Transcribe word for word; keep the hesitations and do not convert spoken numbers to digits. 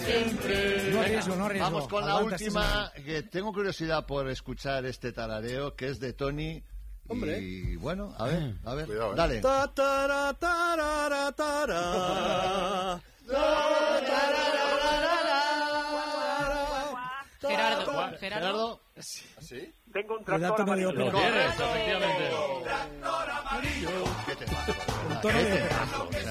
siempre. No arriesgo, no arriesgo. Vamos con la Aguanta, última, que tengo curiosidad por escuchar este tarareo, que es de Tony. Hombre. Y bueno, a ver, a ver, Cuidado, eh. dale. Ta, tara, tarara, tara. Gerardo, Gerardo. Gerardo. ¿Así? Tengo un Le da tractor tono de amarillo. ópera. Lo tienes, efectivamente. ¿Qué te pasa? Un tono de ópera. O sea,